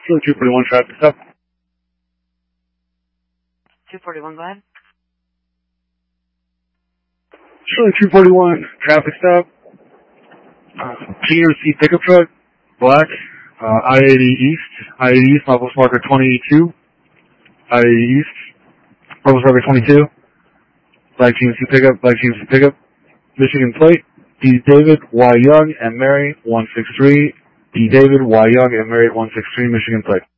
Sure, 241 traffic stop. 241, go ahead. Sure, 241 traffic stop. GMC pickup truck, black, I-80 East, Northwest Marker 22, I-80 East, Northwest Marker 22, black GMC pickup, Michigan plate, D. David, Y. Young, and Mary, 163, D. David, Y. Young, and Mary, 163, Michigan plate.